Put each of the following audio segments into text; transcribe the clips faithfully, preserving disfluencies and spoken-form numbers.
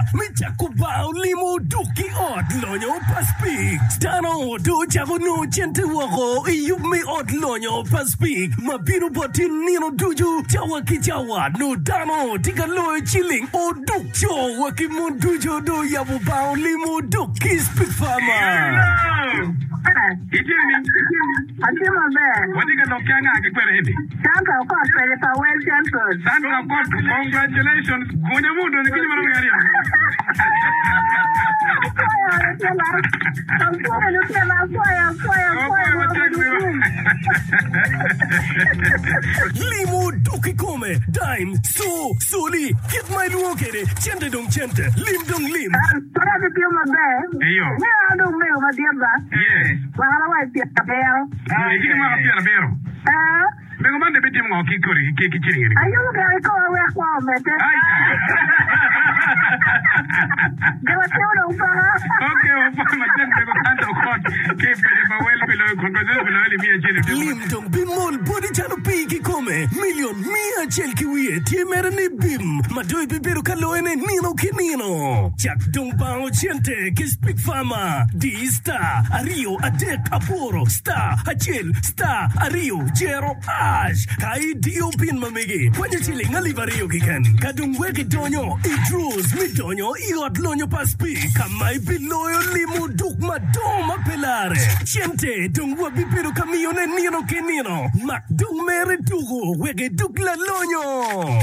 Michakubao limo duki ot lonyo paspik. Stano do chavo no chente wako iyumi ot lonyo paspik. Mabiru botin nino duju chawa kichawa no dano tika loy chilling o duk cho waki mundujo do yabu bao limo duki speak farmer. Itini. Atima be. What you got Kenya kiperedi? Santa ko pele pa well champion. Santa ko congratulations. Kunya mudo ni kinyi mara ngari. Limo duki come dime so soli get my luokere chente dong chente lim dong lim. Para de pioma be. Eyo. Me ando me ma diamba. Yes. Wala wa pia bel. Ah, ikini mara pia bero. Eh. Mengo mande beti mo kikori kikichiri ngiri. Ayo ga ko wa kwa mete. Dewa teo upara. Okay, upara machende ko kanta ukot. Kepe de bawel bilo kongozo bilo ali mia chiri. Lim dong bimol body chano piki come million mia chel kiwie tie mere ni bim madoi bibero kaloene nino kinino. Chak dong bao chente ki speak farmer. Di star ario adek aporo star achel star ario jero ash kai dio pin mamigi. Kwenye chili ngali vario kikan kadung weki donyo idrus mi donyo iot lonyo paspi kamai biloyo limu duk madoma pelare chente dong wabibiro kamione nino kenino mak dung mere dugo wege duk la lonyo.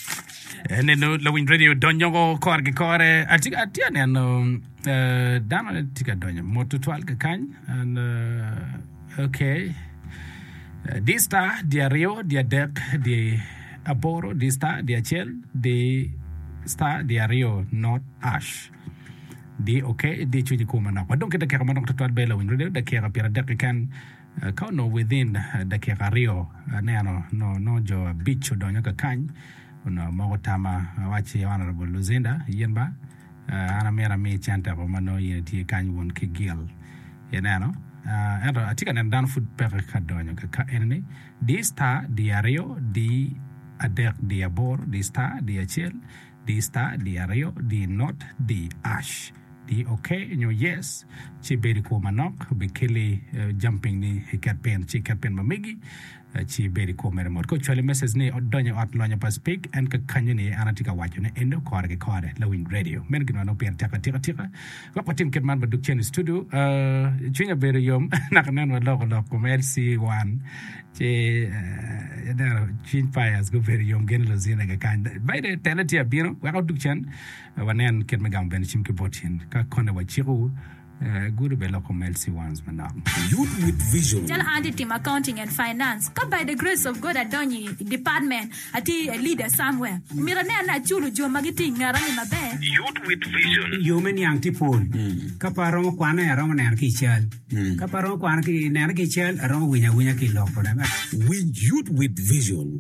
Neno Lawin Radio donyo go korgi kore atika atia neno dano tika donyo moto twal ka kany and uh, okay uh, this star dia Rio dia Dek dia Aboro this star dia Chel di star dia Rio not Ash di okay di chuji kuma na pa don kita kaya manong twal bela Lawin Radio da kaya pira Dek kan uh, kau no within da kaya Rio uh, neno no no jo bicho donyo ka kany no mo tama wachi honorable Luzinda yenba uh, ana mera me chanta ko mano yeti kanywon ke gil yenano uh, ero atika nan dan food per kadonyo ka enni di star di ario di adek di abor di star di achel di star di ario di not di ash di okay nyo yes chi beri ko manok be kili uh, jumping ni hikat pen chi kat pen mamigi chi beri ko mere mod ko chole message ni odonyo at lonyo pas speak en ka kanyo ni anatika wacho ne endo kore ke kore Lawin Radio men gino no pen taka tika tika wa patim ket man baduk chen studio uh chinya beri yom nakanen wa loko loko merci one che edero chin fires go beri yom gen lo zina ga kan by the tenati abino wa duk chen wanen ket megam ben chim ke botin ka kone wa chiru Uh, good be local merci ones manam youth with vision Jal Andy team accounting and finance come by the grace of God adonyi department ati a leader somewhere mirane na chulu jo magiti ngarani mabe youth with vision yo men yang tipol kaparo mo kwana ero ne ki chal kaparo kwana ki ne ki chal ero winya winya ki loko na we youth with vision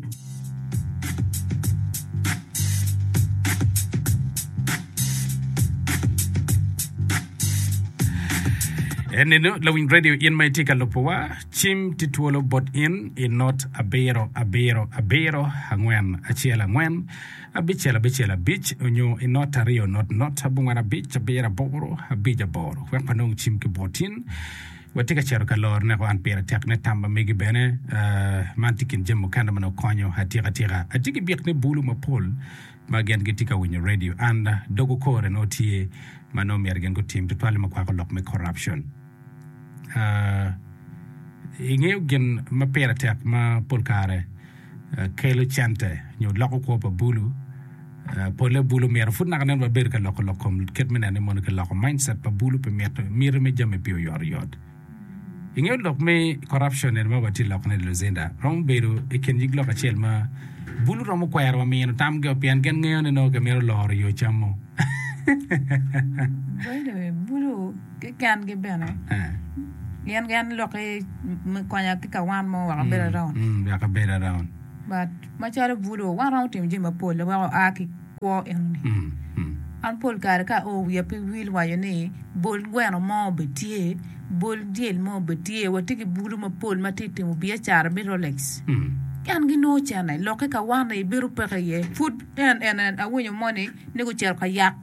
Eneno Lawin Radio in my tika lopowa chim tituolo bot in in not abero abero abero hangwen achiela ngwen abichela bichela bich onyo in not ario not not abungwana bich abera boro abija boro wen panong chim ke botin watika chero kalor ne ko an pera tek ne tamba megi bene uh, mantikin jemo kanda mano konyo hatira tira atiki biek ne bulu mapol magen gitika winyo radio and uh, dogo kore no tie mano mergen go team to twale makwa ko lok me corruption uh ingeo gen ma pera tek ma polkare uh, kelo chante nyo loko ko pa bulu uh, pole bulu mer fut na kanen ba ber ka loko lokom ket menane mon ka loko mindset pa bulu pe mer mir me jame pio yor yod ingeo lok me corruption en ma wati lok ne Luzinda rom beru e ken jig lok achel ma bulu rom ko yar wa me tam go pian gen ngeo ne no ga mer lor yo chamo Bueno, bulu ke kan ge bene. eh Yan gan loke kwanya ke kawan mo wa bera round. mm ya ka bera round But ma chara bulu wa round tim jima pol wa aki ko en. mm mm An pol kar ka o ya pe wil wa yone bol gweno mo betie bol diel mo betie wa tiki bulu ma pol ma titi mo bia char be Rolex. mm Yan gi no chana loke ka wana e biru pe ye food and and a winyo money ne go cher ka yak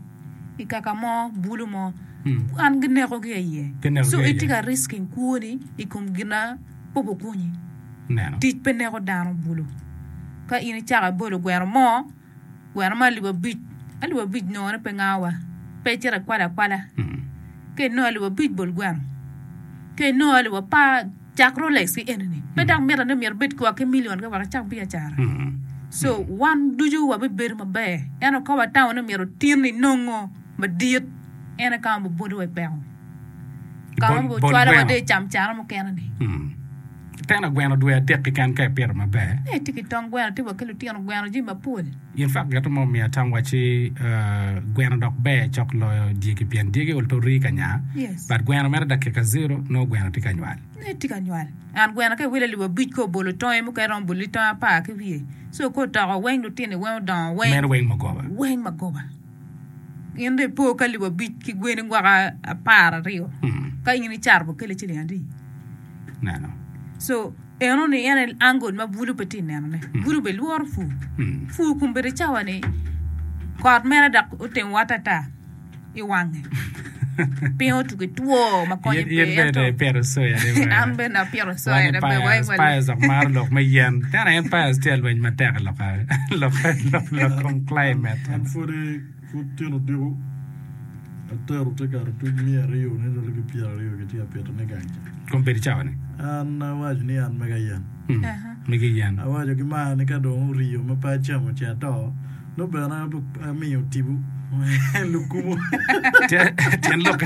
ikaka mo bulu mo an gne ko ge ye so itika risking kuoni ikum gina popo kuni neno tit pene ko dano bulu ka ini chaga bolo gwero mo gwero ma libo bit alibo bit no na pengawa pe tira kwala kwala ke no alibo bit bol gwero ke no alibo pa Jack Rolex ki eneni pedang mera ne mer bit ko ke million ga wala chak biya chara so one duju wa be ber ma be eno ko wa taw ne mero tirni nongo ma diet ena ka mo bodo we pe ka mo chwala wa de cham chara mo kenani tena gweno due tek kan ka per ma be e tiki tong gweno ti wa kelu tiano gweno ji ma pol in fact gato mo mi atam wachi gweno dok be chok lo digi pien digi ul to ri kanya yes but gweno mer dakika zero no gweno ti kanywal ne ti kanywal an gweno ke wile libo bit ko bolo to e mo ka ron bolo to pa ke wie so ko ta ko wen do tini wen don wen mer wen magoba wen magoba inde po ka libo bit ki gweno ngwa para rio ka ini charbo kele chili andi no no so eno ni ene angol ma bulu peti nene bulu be luor fu fu kumbere chawane kwat mera dak uten watata i wange pio tu ke tuo ma konye pe yen be pero so ya de am be na pero so ya de be wai wai pa za marlo me yen tana en pa stel wen ma tek lo ka lo lo kom climate and for the for tino dego atero te gar tu mi rio ne do ke pia rio ke tia pia ne ganja kom per chawane an waj ni an mega yan mega yan awajo ki ma ne ka do rio ma pa chamo cha to no be na bu mi tibu lukumu ten look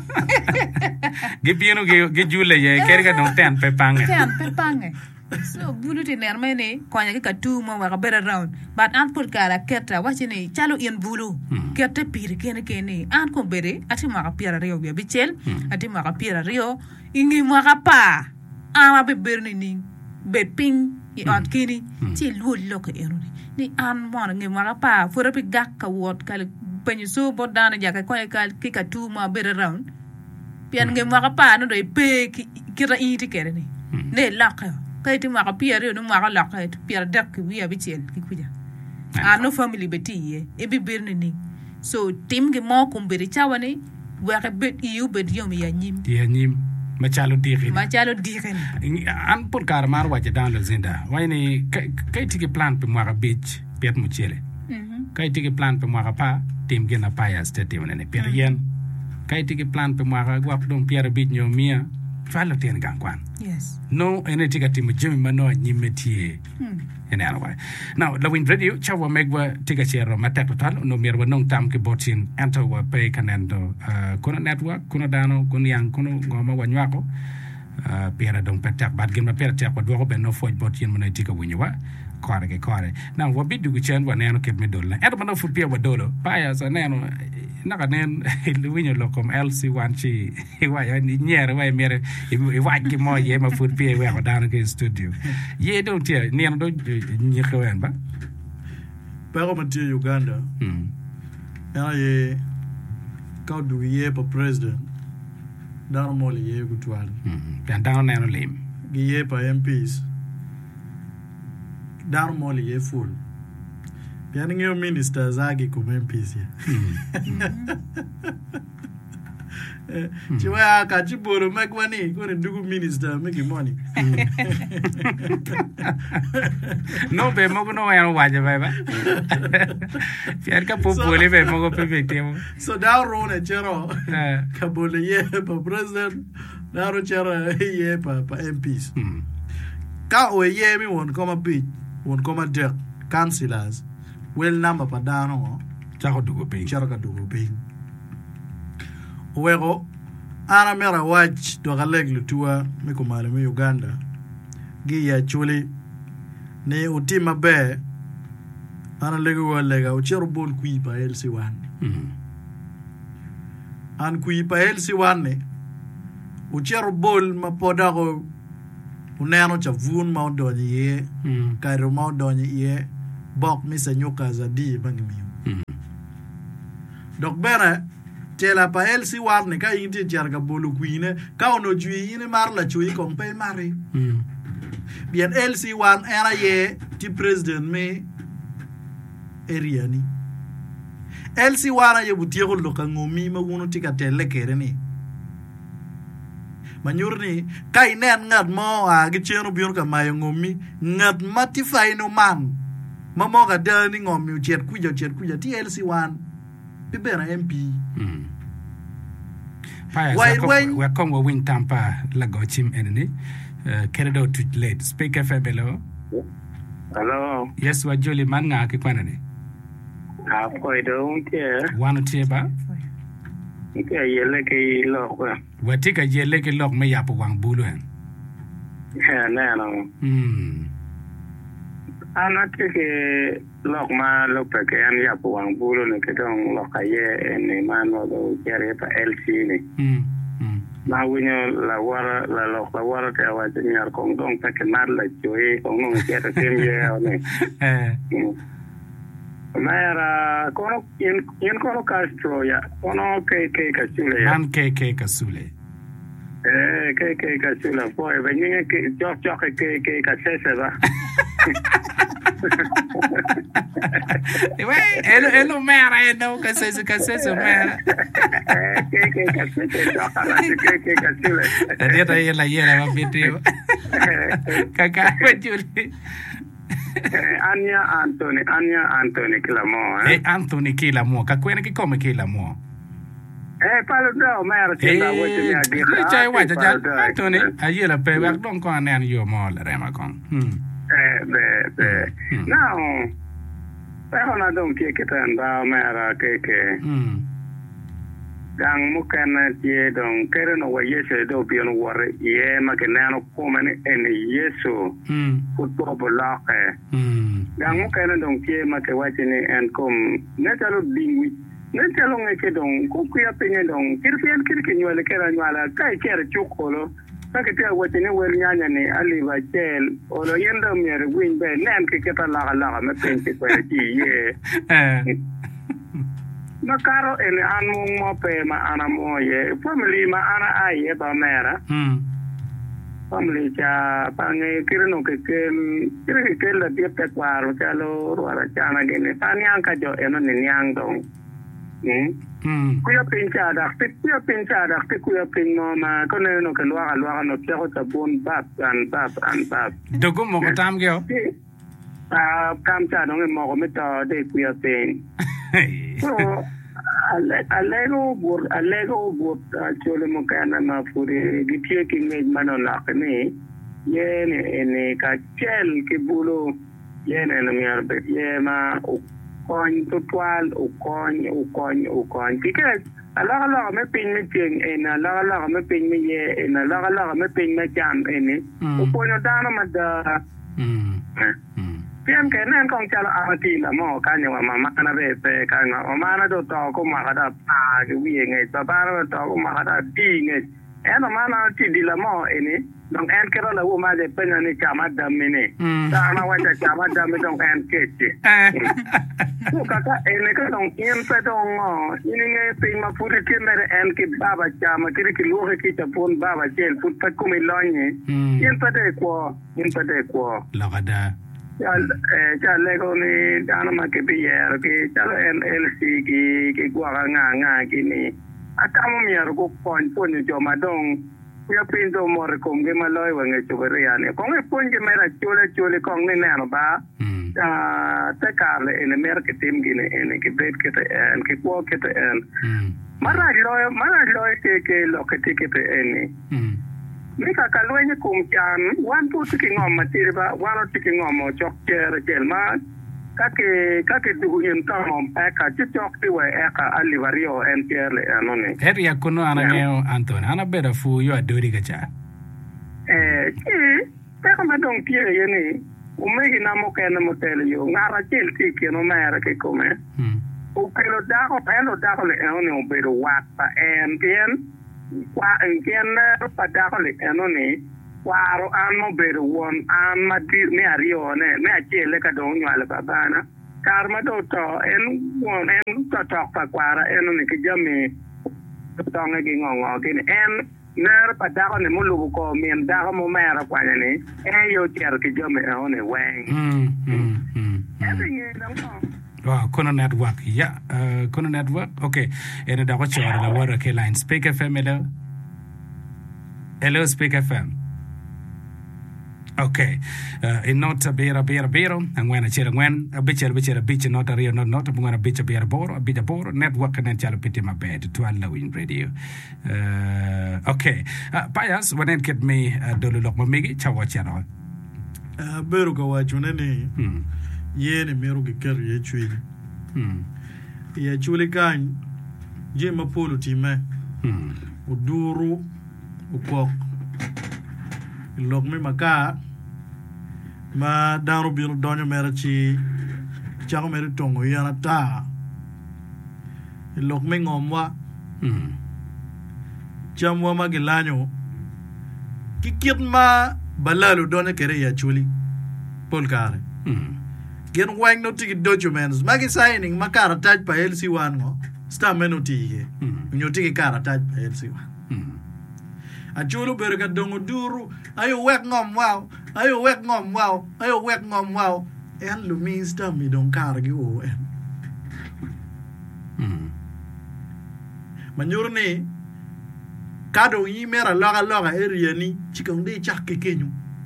ge pieno ge ge jule ye kerga don ten pe pange ten pe pange so bulu ti nerme ne konya ke katu mo wa better round but an put kara keta wachini chalo in bulu keta pir kene kene an ko bere ati ma ka pira rio bi bichel ati ma ka pira rio ingi ma ka pa ama be berni ni be ping i on kini ti lu lo ke eroni ni an mo ngi ma ka pa fura bi gakka wot kala penyu so bodana jaka ko ka ki katu ma better round pian ngi ma ka pa no do pe kira iti kere ni ne lakka kay ti ma ka piere no ma ka la ka piere dak wi abichel ki kuja a no family beti ye e bi birni ni so tim ge mo kumbiri chawane wa ka bet yu bet yom ya nyim ya nyim ma chalo diri ma chalo diri an por kar mar waje dans le zinda wayni kay ti plan pe mo ka beach pet mu chele kay ti plan pe mo ka pa tim ge na pa ya stete wona ne piere yen kay ti plan pe mo ka gwap don piere beach nyo mia falo ten gangwan yes no ene tiga timu jimi mano nyimetie ene anwa now la win radio chawa megwa tiga chero mata total no mirwa nong tam ke botin ento wa pe kanendo kono network kono dano kono yang kono ngoma wanywako pera dong petak bad gima pera tek wa dwo be no foj botin mano tiga winwa kore ke kore now wa bidu ku chen wa neno ke medola edo mano fu pia wa dolo pa ya sa neno naka nen luwinyo lokom L C one chi wa ya ni nyere wa mere i wa ki mo ye ma fut pie wa down ke studio ye don't tie ni ando nyi kwen ba pero mati Uganda mm ya ye ka du ye pa president down mo ye gutwal mm dan down na no lim ye pa M Ps down mo ye full Piano ngeo minister zagi kuma M Ps ya. Chiwa ka chiboro makwani kone ndugu minister make money. No be mogo no ya waje ba. Pian ka popole be mogo pepe temo. So da rone chero. Ka bole ye pa president da ro chero ye pa pa M Ps. Ka o ye mi won koma big won koma der councillors. Well number pa dano chako dugo pe chako dugo pe wego ana mera watch to galeglu tua me ko male me Uganda gi ya chuli ne utima be ana lego walega o chero bol kui pa L C one an kui pa L C one ne o chero bol ma podago uneno cha vun ma donye ye kairo ma donye ye bok misa nyoka za di bangi miu mm. Dok bena tela pa L C one ka inti jarga bolu kuine ka ono jui ine mar la chui kong pe mari mm. Bien L C one era ye ti president me area ni Elsie wana ye butiego loka ngomi ma uno tika tele kere ni manyur ni kai nen ngat mo a gi cheno bion ka mayo ngomi ngat mati faino man mamo ga dani ngomi chet kuja chet kuja ti Elsie wan bibera M P mm pa Why- ya when- we come we win Tampa la go chim enni kere do tut late speak F M hello Hello. yes wa joli man nga ki kwana ni Ako ito unti wanu tie ba Ike yele ke lo kwa. watika jele ke lok me yapo wang bulu en Ya na no. mm Ana ke lo ma lo pe ke an ya po ang bulo ne ke dong lo ka ye ne man lo do kere pa L C ne. mm mm Ma winyo la wara la lo la wara te wa te nyar kong dong ta ke mar la joe kong no ke ta tem ye ne. eh Mera kono in in kono Castro ya. Kono ke ke ka chule ya. man ke ke kasule Eh ke ke ka chule po e venye ke chok chok ke ke ka sese ba. we elo elo mera no ka se se ka se se mera Eh ke ke ka sese chok ala ke ke ka chule. dia ta yela yela ba bitio kaka wa joli Eh, Anya Anthony, Anya Anthony Kilamo, eh? e Anthony kila mo ka kwene ki come kila mo Eh, palo do, mera chenda wote mi eh agita. chai wa ja Anthony ayela pe wa don ko anen yo mo le rema kon hmm Eh, be, be. Now, pero na dong kia kita anda mera keke. hmm Dang mukana tie dong kere no wa yeso do pion wore ye makenano komane en yeso hmm futbol bolake. hmm Dang mukana dong tie make wachini en kom netalo dingwi. Netalo ngeke dong kukuya penye dong kirfian kirki nywele kera nywala kai kera chukolo. Saka tia wachini wel nyanya ni aliva chel olo yenda miere win be nem kiketa laga laga me penche kwa ji ye. eh Makaro ele an mong mo pe ma ana mo ye family ma ana ai e ba mera hmm family cha pange kirino ke kel kire ke kel la dia pe kwaro cha lo ruara cha na gene pani an ka jo eno ni nyang dong hmm hmm kuya pincha da te kuya pincha da te kuya pin mo ma ko ne no ke luara luara no te ko ta bon bab an bab an bab dogo mo ko tam gyo ah kam cha no mo ko meta de kuya pin so alego bur alego bur chole mo kana ma puri gitie ki me mano na kne ye ne ne ka chel ki bulo ye ne no mi arbe ye ma o kon to twal o kon o kon o kon ki ke ala ala me pin me ting en ala ala me pin me ye en ala ala me pin me jam en o po no dano ma da hmm Pian ke nan kong chala amati la mo ka nyawa mama na be pe ka nga o mana do to ko ma ka da pa ke wi nge pa pa ro to ko ma ka da ti nge e no mana ti di la mo eni dong en ke ro la wo ma de pe na ni chama da mini ta na wa cha chama da mi dong en ke ti ko ka ka ene ka dong in pe dong o ini nge pe ma pu de ke mere en ke baba chama ke ki lo ke ta pon baba jel pu pa ko mi lo ni in pe de ko in pe de ko la gada ya lego ni dana ma ke bier ke chalo en L C ki ki gwa nga nga ki ni atamo mier ko pon pon jo madong ya pinto mor kom ge maloi wa nge choberia ne ko nge pon ge mera chole chole ko nge ne no ba ah ta kale en mer ke tim gi ne en ke bet ke te en ke ko ke te en mara loy mara loy ke ke lo ke te ke te en Mika kalwenye kumchan wan pu tiki ngom matiri ba wano tiki ngom o chok chere chel ma kake kake dugu yin tamom eka chichok tiwe eka alivario en chere anone heri ya kuno ana ngeo Anthony ana beda fu yo adori gacha eh ki teka madong tie yeni umegi namo kena motel yo ngara chel tiki no mera ke kome ukelo dako pelo dako le ene ubedo wata en tien kwa ngene padakole enoni kwaro ano bedo won an madir me ario ne me achele ka do nywale babana karma do to en won en to to pa kwara enoni ke jami to ngi ngongo kin en ner padakole mulu ko mien dago mo mera kwanya ni e yo cher ke jami one weng mm mm mm Oh, Kono Network. Yeah, uh, Kono Network. Okay. And the watch or the water K line. Speak F M, hello. Hello, Speak F M. Okay. Uh, in not a beer, a beer, a beer, and when a chair, when a bitch, a bitch, a bitch, not a real, not not when a bitch, a beer, a bor, a bit a bor, network, and then tell a bit in my bed to allow in radio. Uh, okay. Uh, Pius, when it get me, uh, do look my migi, chow channel. Uh, Beruka watch when any yen and Meruka carry a tree. Ye chuli kind, Jim Apollo team, Uduru, Ukok. Look me my car. Ma daru bil donyo merachi chako meri tongo yana ta ilok me ngomwa chamwa magilanyo kikit ma balalu donyo kere ya chuli polkare gen wang no tiki documents magi signing makara taj pa L C one ngo sta menu tiki nyo tiki kara taj pa L C one Achulu berga dongo duru ayo wek ngom wow ayo wek ngom wow ayo wek ngom wow en lumi sta mi don kargi o en mm manyorni kado yi mera loga loga area ni chikong de chak kekenyu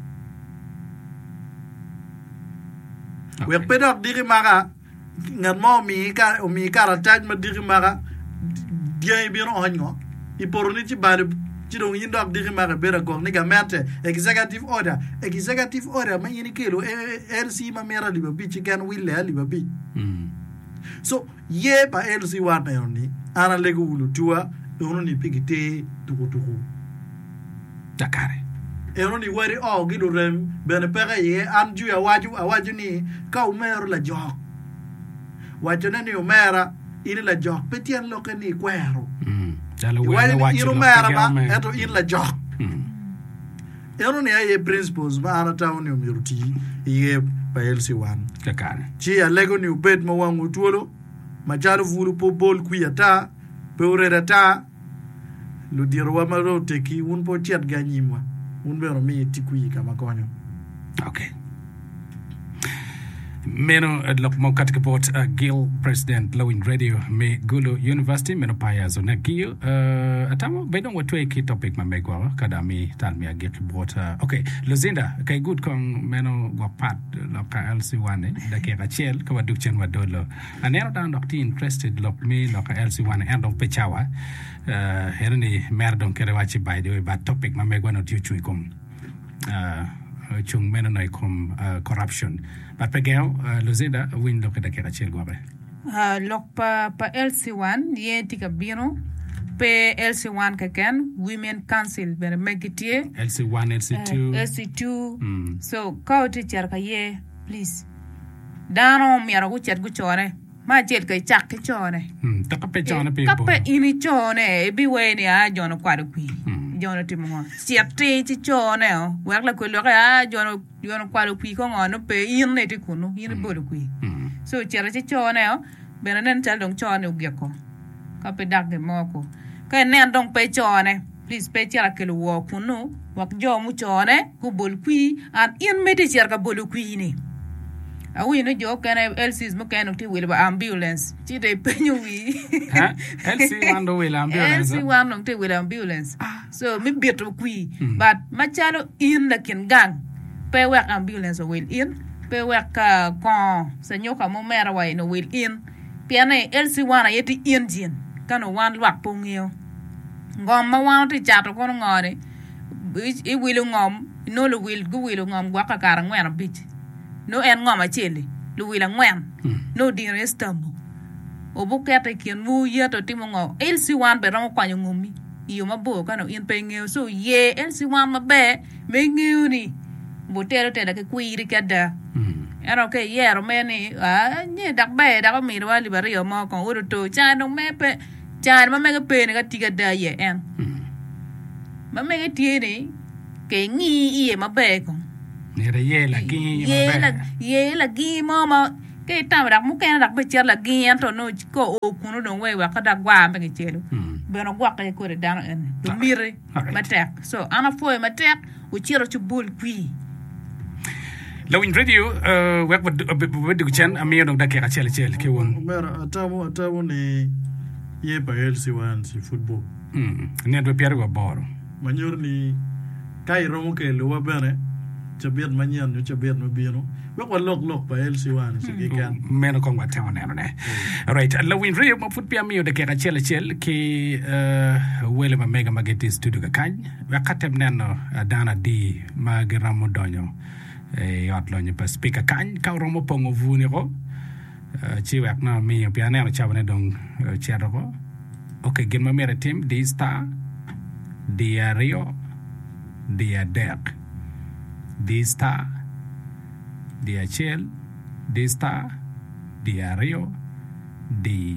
wek pedok diri maga ngat mo mi ka o mi kara taj ma diri maga dia bi no onyo iporoni ci bari Chidong yindok diri mara bera gong niga merte executive order executive order ma yini kelo L C ma mera liba bi chigan wille liba bi so ye pa L C wa na yoni ana lego wulu tua ono ni pigite tuku tuku dakare ono ni wari o gido rem bene pere ye anju ya waju awaju ni ka umero la jok wajona ni umera ini la jok petian loke ni kwero When you marry, eto in la job. Ero ne ay principles ma ana town yo miruti ye pa L C one. Kakane. Chi a lego ni ubet ma wangu tuolo ma jalo vulu po bol kuyata pe ureta lu dirwa ma ro teki un po chat ganyimwa. Un bero mi tikui kama konyo. Okay. Meno lok mo katkapot uh, Gil President Lowin Radio me Gulu University meno paya zona Gil uh, atamo bedong watwe ki topic ma megwa kada mi tal mi agil bot uh, okay Luzinda kay good kong meno gwapat loka L C one da ke rachel ka waduk chen wadolo anero dan dokti interested lok mi loka L C one and of pechawa uh, herni merdon kere wachi by the way ba topic ma megwa no tiu chui kom uh, chung meno nay kom uh, corruption but pegeo uh, Luzinda win lo kada kera chel gwabe uh, lok pa pa L C one ye tika bino pe L C one ka ken women council ber megitie L C one L C two uh, L C two mm. So ka teacher ka ye please dano mi ara guchet guchore ma jet ka chak ke chore mm ta ka pe chone pe ka pe ini chone bi we ni a jono kwadu kwi jono timo siapte ti chone o wala ko lo ka jono jono kwadu kwi ko ngono pe in ne ti kunu in bodo kwi so chera ti chone o benen tal dong chone ugeko ka pe dagge moko ka ne dong pe chone please pe chera ke lo wo kunu wak jo mu chone ku bol kwi an in meti chera ka bol kwi ni awi no jo kana L C mo kana ti wil ba ambulance ti de penyu wi ha L C one do wil ambulance L C one no ti wil ambulance so mi beto kwi but machalo in la ken gang pe wak ambulance wil in pe wak ka kon sanyo ka mo mera wa no wil in piane L C one ayeti engine kana wan lwak pongio ngom ma wan ti chato kono ngore i wil ngom no lo wil gu wil ngom gwa ka kar ngwen bich no en ngoma chele lu wila ngwen no din restambo obu kete kien mu yeto timo ngo L C one be ron kwanyo ngumi iyo mabo kana in pengeo so ye L C one mabe mengeo ni botero te da ke kuiri kada era ke yero meni a ni dak be da ko mi wa libari yo mo kon uru to cha no mepe cha ma me ke pe ne ka tiga da ye en ma me ke tiene ke ngi iye mabe kon Nera ye la gi ye la ye la gi mama ke ta rak mu ken rak be cher la gi anto no ko o kunu don we wa kada gwa me ke chelu be no gwa ke ko de dan en do mire matek so ana foi matek u chero chu bul kwi Lawin radio uh wek wed du chen amiyo dong dakika chele chele ke won. Mera atamu atamu ni ye pa L C one si football. Mm. Ne do pier go boro. Manyor ni kai romo ke lo bene. Chabiat manyan no chabiat no bino. Wek wa lok lok pa L C one si ke kan. Meno kong wa tawo ne ne. Right, Lawin radio mo foot pier amiyo dakika chele chele ke uh wele ma mega mageti studio ka kan. Wakatem neno dana di magiramo donyo. E atlonyo pa speaker kan ka romo pongo vuni go chi wak na mi piane no chabane dong chero go okay gin ma mere team di star di rio di dek di star di chel di star di rio di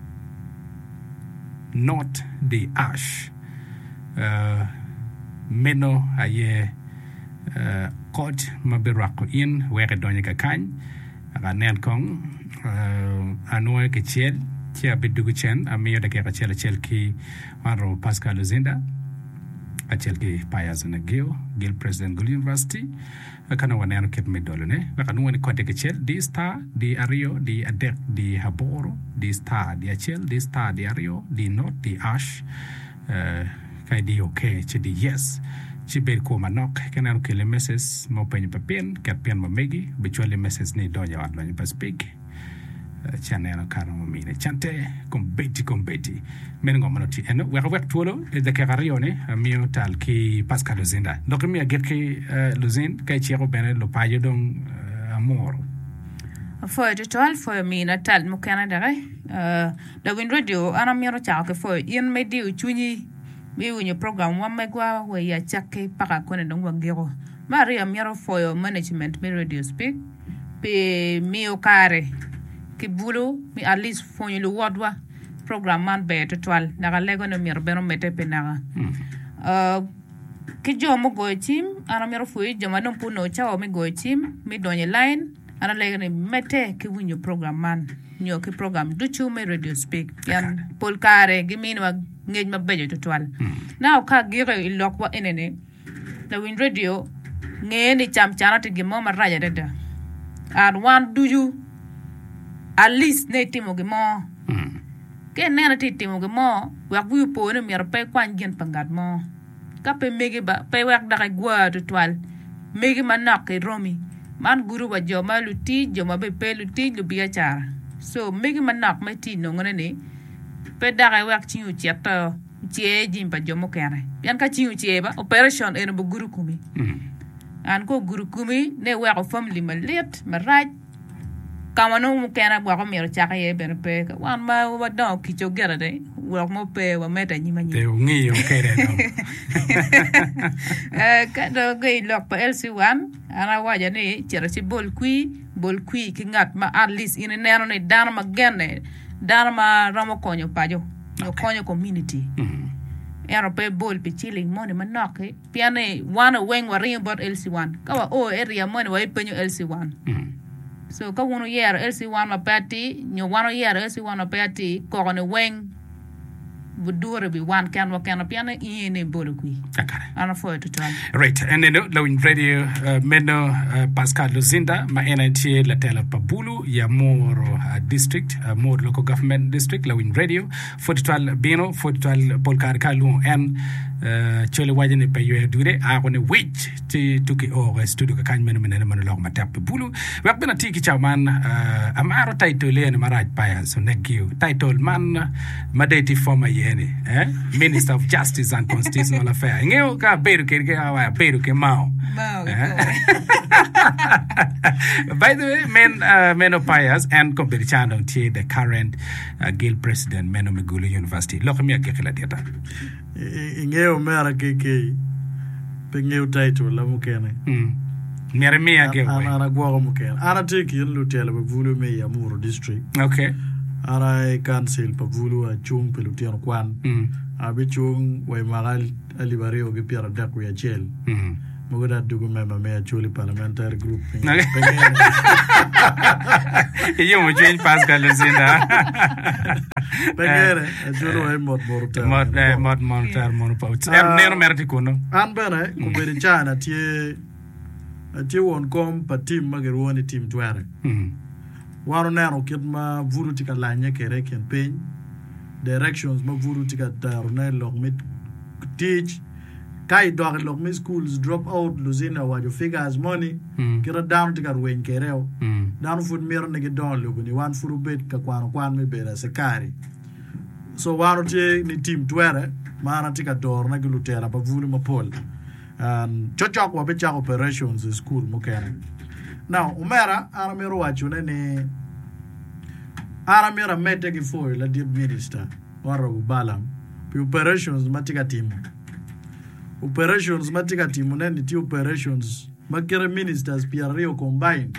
not di ash uh, meno aye uh, coach mabirako in weke donye ka kany aga nen kong uh, anwe ke chel tia bidugu chen amiyo de ka chel chel ki waro Pascal Luzinda a chel ki payas na gil gil president gul university kana wana ket medolo ne baka no woni kote ke chel di star di ario di adek di haboro di star di chel di star di ario di not di ash uh, kai di okay chi di yes ci ber ko manok kenan ke le message mo peñ pa pen kat pen mo megi be chole message ni do jawat lañu pas speak channel karo mo mi ne chante kombeti kombeti men ngom no ti en wa wa tolo e de carrione mi tal ki Pascal Luzinda donc mi aget ki Luzin kay ci ro ben lo payo don amor fo de tol fo mi na tal mo Canada euh da win radio ana mi ro cha ke fo yen me di uchuni we when your program one megwa we ya chake para kone dong wangero Maria miaro for your management me radio speak pe mi okare ki bulu mi at least for you wadwa program man be to twal daga lego no mi robero mete pe naga uh ki jo mo go team ana miaro fo yi jama no puno cha o mi go team mi donye line ana lego ni mete ki win your program man nyo ki program du chu me radio speak yan polkare gimin wa ngej ma bejo to twal now ka gire ilok wa enene the win radio ngeni cham chana te gimo ma raja deda and one do you at least ne timo gimo ke ne na timo gimo wa bu po ne mi pe kwan gen pangat mo ka pe mege ba pe wa da gwa to twal mege ma nak romi man guru wa joma luti joma be pe luti lu biya chara so mege ma nak ma ti no ngene ne pe dare wak chiu chiata chie jimba jomo kare yan ka chiu chie ba operation en bu guru kumi an ko guru kumi ne wa ko family malet maraj kamano mu kana gwa ko mer chaka ye ben pe wan ma wa do ki cho gera de wa mo pe wa meta nyima nyi te ngi yo kere no eh ka do gei lok pa L C one ana wa ja ne chera ci bol kui bol kui ki ngat ma at least in neno ne dan ma genne Dharma ramo konyo pajo no konyo community ero pe bol pe chilling money manoke piane wana weng wari about L C one kawa o area money wa penyo L C one so ka wono yer L C one ma pati nyo wano yer L C one ma pati ko ne weng budure bi wan kan wa kan piane yene bolo kui akara ana fo to tal right and then Lawin radio uh, meno uh, Pascal Luzinda ma N I T la tela pabulu ya Moro uh, district uh, Moro local government district Lawin radio forty-twelve bino forty-twelve polkar kalu en uh, chole wajene pe yo dure a ko ne wage ti tuki o studio ka kan meno meno meno log ma tap pabulu wa bena tiki chawman uh, amaro title en maraj paya so negiu title man madeti former eh Minister of Justice and Constitutional Affairs ngeo ka beru ke ke awa beru ke mao by the way men uh, meno payas and competition on the current uh, Gil president Meno Megulu University lokmia ke kala dieta ngeo mera ke ke pengeo title la mukene mm mere mia ke ana ana gwa mukene ana take yin lutela be vulu me ya Muro district okay ara council pa vulu a chung pelu tian kwan mm abi chung way magal alibare o ge piara dak ya chel mm mo da dugu mema me chuli parliamentary group yo mo join Pascal Luzinda pegere juro ay mod morta mod mod montar mon pa em nero merti kuno an bere ko be chana tie ti won kom pa team magirwoni team tware mm waro nero kit ma vuru tika lanye kere ken pen directions ma vuru tika tarune lok mit teach kai dog lok mit schools drop out losing our figures money mm kira down tika wen kereo mm down food mir ne don lugo ni wan furu bet ka kwan kwan me bera sekari so waro te ni team tware mana tika dor na gulutera pa vuru ma pol and chochok wa becha operations in school mokere now umera aramiro wachune ni aramira metegi for la dear minister waro balam pi operations matika team operations matika team nani ti operations makere ministers pia rio combine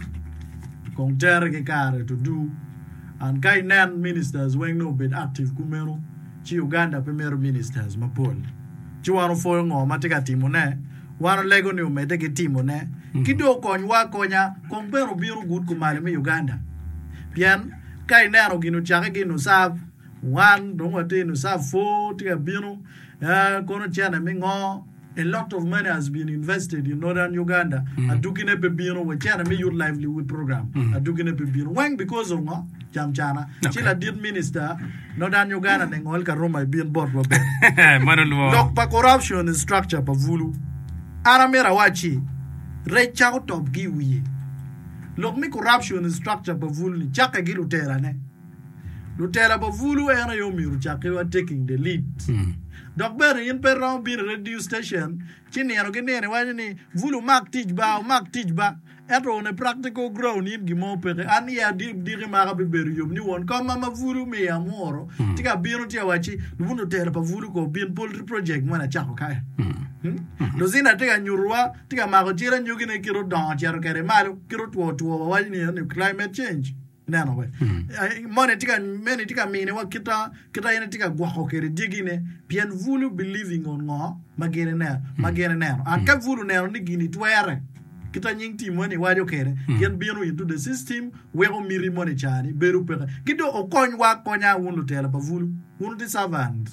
kontere ke kare to do and kai nan ministers when no been active kumero chi Uganda premier ministers mapol chi waro fo ngo matika team ne waro lego ni umetege team ne kido konywa konya kongbero biro good kumale me Uganda pian kai nero ginu chake ginu sab one don't want to sab four tika biro uh kono chana mingo a lot of money has been invested in northern Uganda mm. adukine pe biro we chana me your livelihood program mm. adukine pe biro when because of ngo jam chana okay. Chila did minister northern Uganda mm. ngol ka Roma bin board wa be manulwo dok pa corruption and structure pa vulu aramera wachi recha top giwi lok mi corruption and structure pa vulu ni chaka gi lutera ne lutera pa vulu ena yo miru chaka wa taking the lead mm. dok ber in per round bin radio station chini yano gene ne wani ni vulu mak teach ba mak teach ba eto on a practical ground in gimo pere ani ya di di mara be ber yom ni won kama ma vulu me ya moro mm. tika biro tia wachi vuno tera pa vulu ko bin poultry project mana chako kaya mm. Hmm? Mm-hmm. Lozina tika nyurwa tika mako tira nyugine kiro don chero kere malu kiro tuo tuo wali ni climate change nano we mm. uh, mone tika meni tika mine wa kita kita ina tika gwako kere digine pian vulu believing on ngo magene ne magene ne an ka vulu ne ni gini twere kita nying ti mone wadio kere yen bienu into the system we o miri mone chani beru pere kido okonywa konya wunu tela pa vulu wunu di savant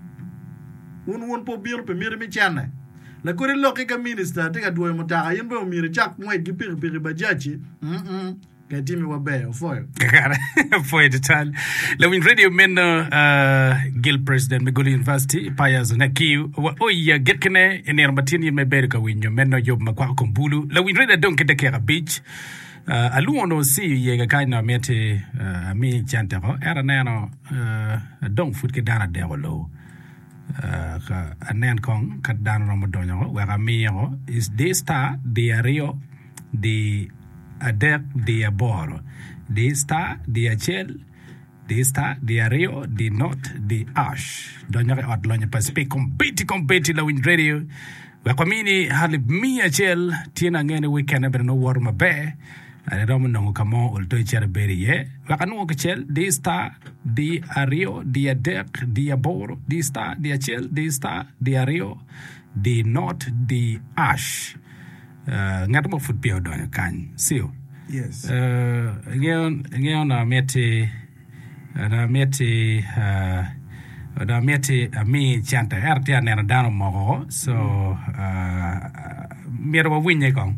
wunu wun po bienu pe miri mi chana la kore loke ka minister tika duwe motaka yen be o miri chak mwe gi piri piri bajachi mm mm Katimi wabe foyo. Kara foyo detal. La win radio men uh Gil President Miguli University payas na ki o ya get kene ener matini me berka winyo men no yob makwa kombulu. La win radio don kete kera beach. Uh alu ono si ye ga kaina mete uh mi chantero era nano uh don foot ke dana de lo. Uh ka anen kong kat dana ramadonyo wa mi yo is de star de rio de Adek de Aboro, de Sta, de Achel, de Sta, de Ario, de Not, de Ash. Donjare od lonya Pacific competi competi la win radio. Wakwamini hali mi Achel tina ngene weekend ebe no war mabe. Ale romo nongo kamo ulto chere beri ye. Wakanu Achel, de Sta, de Ario, de Adek, de Aboro, de Sta, de Achel, de Sta, de Ario, de Not, de Ash. Uh, ngat mo foot pio do kan sio yes uh ngeon ngeon na meti na meti uh na meti ami chanta artia na dano mo so uh mero winye kon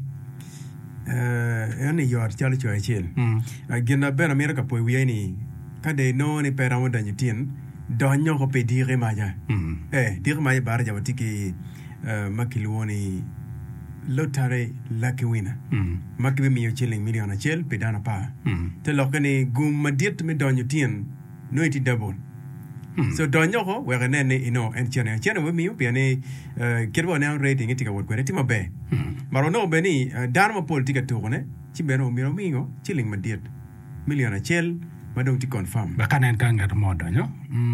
uh eni yor chali choy chil agina bena mero ka po wieni kade no ni pera mo danyitin donyo ko pe dire maja eh dire maja bar jawatiki uh makilwoni lotare lucky winner mm. Makibe mi chilling million a chel pedana pa mm. Te lokane gum madit me donyo tien no iti double mm. So donyo ko we nene ino en chene chene we mi piane uh, kirbo na rating itika wot kwere tima be mm. Maro no beni uh, dana ma politika to ne chi beno miro mingo chilling madit million a chel madong ti confirm bakanen kangar mo donyo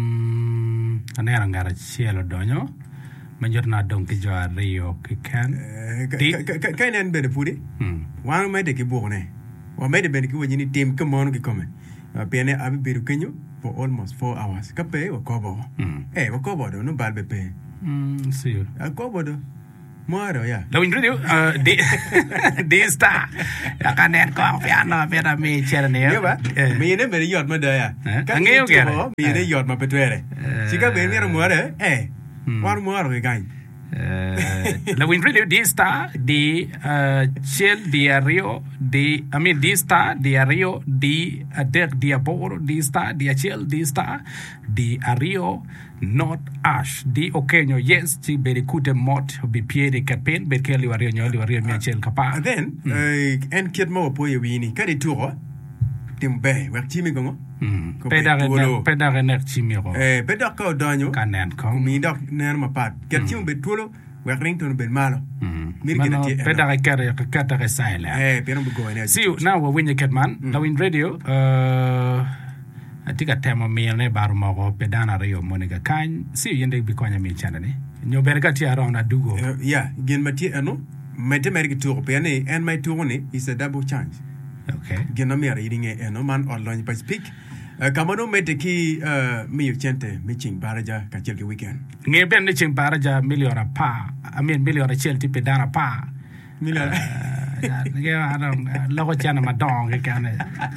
mm anera ngara chelo donyo Majorna dong ke jo Rio ke kan kai nen be de pudi wan me de ke bone wa me de be ke woni team ke mon ke come piane abi beru kenyo for almost four hours ka pe o kobo eh o kobo do no balbe pe mm see a kobo do Moro ya. La win radio uh de de sta. Ya kanen ko piano pera mi cherne. Ya ba. Mi ne me yot ma da ya. Ka ngeo ke. Mi ne yot ma petwere. Sika be mi ro more eh. War moro ke gain. Uh, Lawin Radio di star di uh, Chel di Rio di I mean di star di Rio di Adek di Aboro di star di Chel di star di Rio North Ash di Okenyo yes ci beri kute mot bi piedi kapen be keli wario nyoli wario mi Chel kapa. And then uh, en kid mo po yewini kadi turo timbe wak chimi gongo. Pedare ne pedare ne chimiro. Eh pedak ko danyo kanen ko mi dok ner ma pat. Ket chim be tulo wak rington be malo. Mir gena ti pedare kare kare saila. Eh pero bu go ne. See you now when you get man. Lawin Radio uh atika tema mi ne bar mo go pedana Rio Monica kan. See you yende bi konya mi chana ne. Nyo berga ti around dugo. Yeah, gen mati ano. Mete mergi tour pe ne and my tour ne is a double chance. Okay. Gena mi ara yidinge eno man online pa speak. Kamano mete ki mi chente mi ching baraja ka chelke weekend. Nge ben ni ching baraja miliora pa. I mean miliora chelti pedana pa. Miliora. Nge ara logo chana madong ke kana.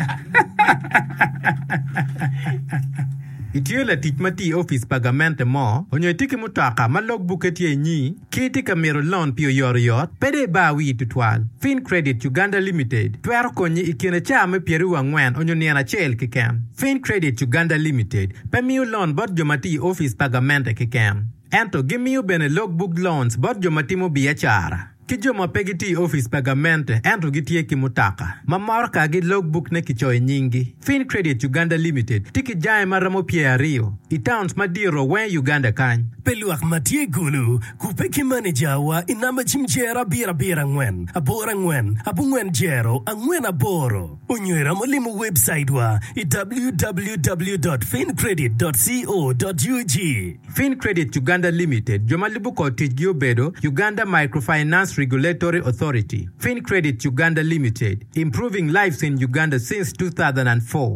Itiyola titmati office pagamente mo, onyo tiki mutaka ma logbook etie nyi, kiti ka mero loan pio yor yot, pede ba wi tutwal. Fin Credit Uganda Limited, tuero konyi ikine chame pieru wangwen onyo niana chel kikem. Fin Credit Uganda Limited, pe miu loan bot jomati office pagamente kikem. Ento gimiu bene logbook loans bot jomati mo biachara. Kijoma pegiti office pagamente ento gitie kimutaka. Mamorka gi logbook ne kichoy nyingi. Fin Credit Uganda Limited tiki jae maramo pia Rio. Itowns madiro wen Uganda kany. Peluak matie gulu kupeki manager wa inama chimjera bira bira ngwen. Abora ngwen, abu ngwen jero, angwen aboro. Unywera molimu website wa w w w dot fin credit dot co dot u g. Fin Credit Uganda Limited, Jomalibu Cottage Giobedo, Uganda Microfinance Regulatory Authority. Fin Credit Uganda Limited, improving lives in Uganda since two thousand four.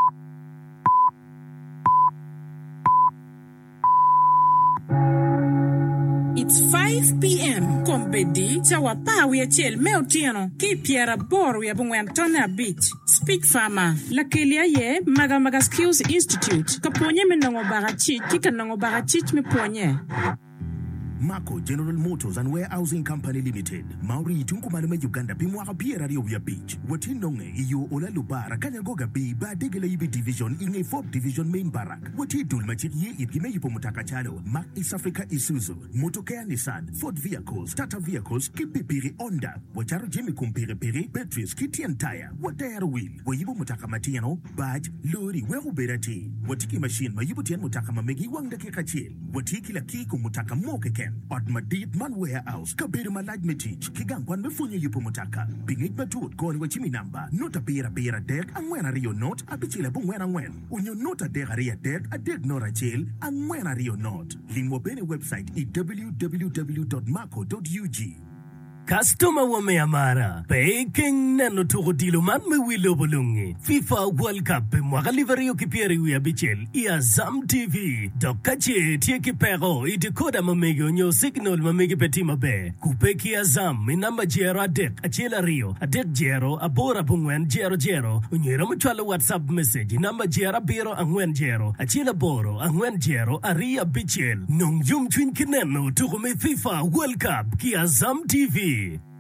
It's five p.m. Kombedi, Chawapa, we are chill, Meltiano, keep Pierre Bor, we are Bungwantona Beach. Speak Farmer, La Kelia ye, Maga Maga Skills Institute, Kaponye Menongo Barachi, Kikanongo Barachich me Ponye. Mako General Motors and Warehousing Company Limited. Mauri tunkumaleme Uganda bimwaka pia radio ya beach. Watindonge iyo ola lubara kanyagoga bi ba degele ibi division inge fourth division main barak. Wati dulmachik ye ipime yupo mutaka chalo. Mac East Africa Isuzu. Motokea Nissan. Ford Vehicles. Tata Vehicles. Kipipiri Honda. Wacharo jemi kumpiri piri. Beatrice Kitian Tire. Watayaro wheel. Wayibo mutaka matiano. Badge. Lori. Wehu berati. Watiki machine. Mayibo tian mutaka mamegi wangda kekachil. Watiki la kiku mutaka moke ken. At Madrid Man Warehouse, Kabiri Malaj Metich, Kigangwan Mefunya Yupumutaka, Bingit Batut, Gone Wachimi number, Nota Bera Bera Deck, and when are you not, Apichila Bungwen and when. When you nota Degaria Deck, a deck nor a jail, and when are you not. Lingwo Bene website is w w w dot mako dot u g. Customer wa meamara peking nano tuko dilo man me wilo bolungi FIFA World Cup mwaka liverio kipieri wia bichel ia Zam T V dokache tie kipero idikoda mamegi onyo signal mamegi petima be kupeki ya Zam minamba jero adek achela rio adek jero abora bungwen jero jero unyera mchwala WhatsApp message namba jera biro angwen jero achela boro angwen jero aria bichel nong yum twin kineno tuko me FIFA World Cup kia Zam T V.